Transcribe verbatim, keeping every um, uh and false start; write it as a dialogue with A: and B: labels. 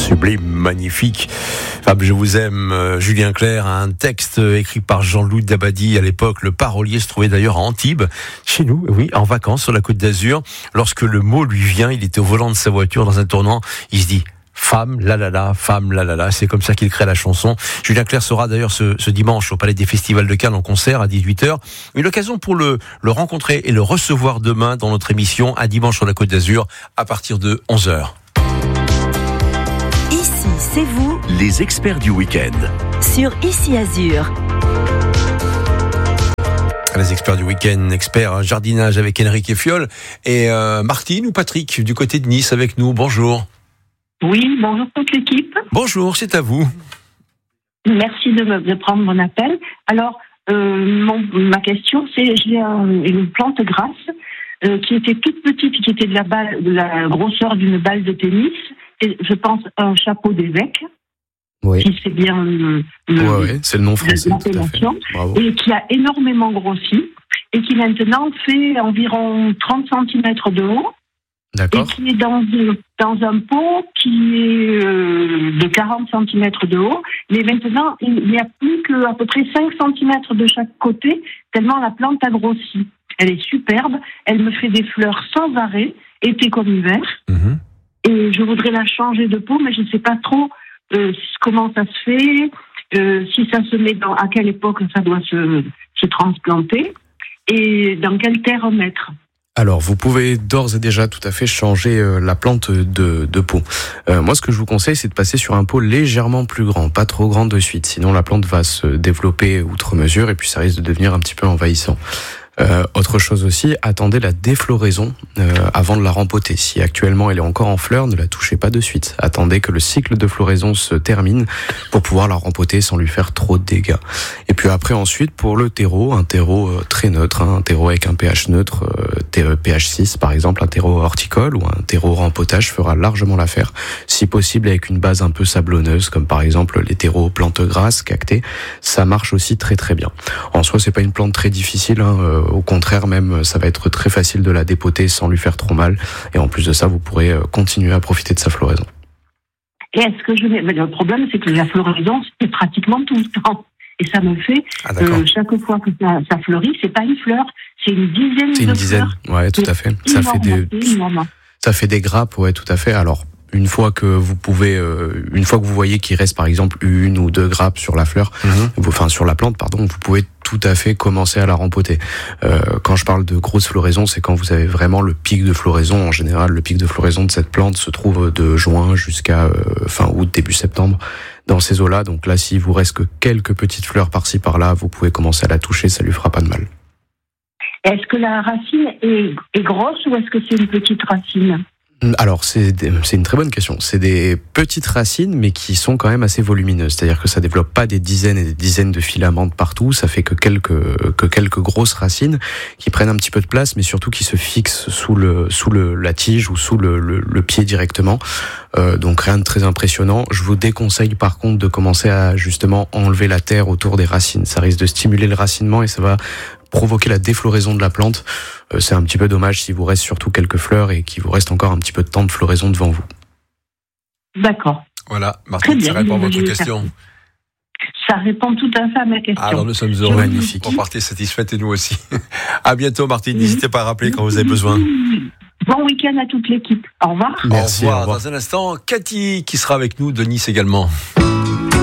A: Sublime, magnifique. Fab, je vous aime. Euh, Julien Clerc a un texte écrit par Jean-Loup Dabadi à l'époque. Le parolier se trouvait d'ailleurs à Antibes, chez nous, oui, en vacances sur la Côte d'Azur. Lorsque le mot lui vient, il était au volant de sa voiture dans un tournant. Il se dit femme, la la la, femme, la la la. C'est comme ça qu'il crée la chanson. Julien Clerc sera d'ailleurs ce, ce dimanche au Palais des Festivals de Cannes en concert à dix-huit heures. Une occasion pour le, le rencontrer et le recevoir demain dans notre émission Un dimanche sur la Côte d'Azur à partir de onze heures.
B: Ici, c'est vous.
C: Les experts du week-end.
B: Sur Ici Azur.
A: Les experts du week-end, experts jardinage avec Enrique Fiol et euh, Martine ou Patrick du côté de Nice avec nous. Bonjour.
D: Oui, bonjour toute l'équipe.
A: Bonjour, c'est à vous.
D: Merci de, me, de prendre mon appel. Alors, euh, mon, ma question, c'est j'ai un, une plante grasse euh, qui était toute petite, qui était de la, balle, de la grosseur d'une balle de tennis. Et je pense un chapeau d'évêque.
E: Oui.
D: Qui c'est bien euh,
E: le, ouais, ouais, c'est le nom français.
D: Et qui a énormément grossi et qui maintenant fait environ trente centimètres de haut.
E: D'accord.
D: Et qui est dans, dans un pot qui est euh, de quarante centimètres de haut. Mais maintenant, il n'y a plus qu'à peu près cinq centimètres de chaque côté, tellement la plante a grossi. Elle est superbe, elle me fait des fleurs sans arrêt, été comme hiver. Mmh. Et je voudrais la changer de pot, mais je ne sais pas trop euh, comment ça se fait, euh, si ça se met dans, à quelle époque ça doit se, se transplanter, et dans quelle terre mettre.
E: Alors, vous pouvez d'ores et déjà tout à fait changer euh, la plante de, de pot. Euh, moi, ce que je vous conseille, c'est de passer sur un pot légèrement plus grand, pas trop grand de suite. Sinon, la plante va se développer outre mesure et puis ça risque de devenir un petit peu envahissant. Euh, autre chose aussi, attendez la défloraison euh, avant de la rempoter. Si actuellement elle est encore en fleurs, ne la touchez pas de suite. Attendez que le cycle de floraison se termine pour pouvoir la rempoter sans lui faire trop de dégâts. Et puis après, ensuite, pour le terreau, un terreau euh, très neutre, hein, un terreau avec un pH neutre, euh, pH six par exemple, un terreau horticole ou un terreau rempotage fera largement l'affaire. Si possible avec une base un peu sablonneuse, comme par exemple les terreaux plantes grasses, cactées, ça marche aussi très très bien. En soi, c'est pas une plante très difficile, hein, euh, au contraire, même, ça va être très facile de la dépoter sans lui faire trop mal. Et en plus de ça, vous pourrez continuer à profiter de sa floraison.
D: Et est-ce que je vais... Mais le problème, c'est que la floraison, c'est pratiquement tout le temps. Et ça me fait, ah, euh, chaque fois que ça, ça fleurit, c'est pas une fleur, c'est une dizaine
E: c'est une
D: de
E: dizaine.
D: fleurs.
E: Ouais, tout à fait. Ça fait des, ça fait des grappes, ouais, tout à fait. Alors, une fois que vous pouvez, euh, une fois que vous voyez qu'il reste par exemple une ou deux grappes sur la fleur, mmh. enfin sur la plante, pardon, vous pouvez tout à fait commencer à la rempoter. Euh, quand je parle de grosse floraison, c'est quand vous avez vraiment le pic de floraison. En général, le pic de floraison de cette plante se trouve de juin jusqu'à euh, fin août, début septembre, dans ces eaux-là. Donc là, s'il vous reste que quelques petites fleurs par-ci par-là, vous pouvez commencer à la toucher, ça lui fera pas de mal.
D: Est-ce que la racine est, est grosse ou est-ce que c'est une petite racine ?
E: Alors, c'est, c'est une très bonne question. C'est des petites racines, mais qui sont quand même assez volumineuses. C'est-à-dire que ça développe pas des dizaines et des dizaines de filaments de partout. Ça fait que quelques, que quelques grosses racines qui prennent un petit peu de place, mais surtout qui se fixent sous le, sous le, la tige ou sous le, le, le pied directement. Euh, donc rien de très impressionnant. Je vous déconseille par contre de commencer à justement enlever la terre autour des racines. Ça risque de stimuler le racinement et ça va provoquer la défloraison de la plante. Euh, c'est un petit peu dommage s'il vous reste surtout quelques fleurs et qu'il vous reste encore un petit peu de temps de floraison devant vous.
D: D'accord.
A: Voilà, Martine, ça répond à votre question.
D: Ça répond tout à fait à ma question.
A: Alors nous sommes heureux, magnifique. Vous partez satisfaite et nous aussi. À bientôt Martine, n'hésitez pas à rappeler quand vous avez besoin.
D: Bon week-end à toute l'équipe. Au revoir.
A: Merci, au revoir. Au revoir. Dans un instant, Cathy qui sera avec nous de Nice également.